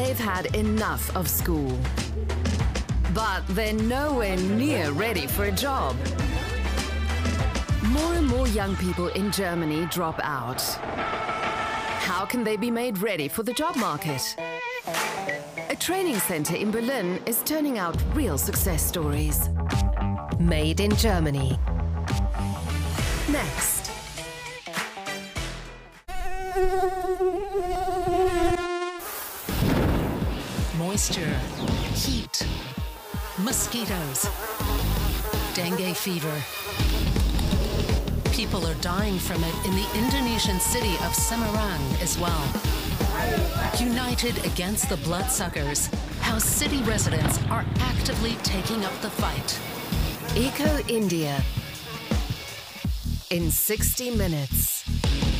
they've had enough of school. But they're nowhere near ready for a job. More and more young people in Germany drop out. How can they be made ready for the job market? A training center in Berlin is turning out real success stories. Made in Germany. Next. Moisture, heat, mosquitoes, dengue fever. People are dying from it in the Indonesian city of Semarang as well. United against the bloodsuckers, how city residents are actively taking up the fight. Eco India in 60 minutes.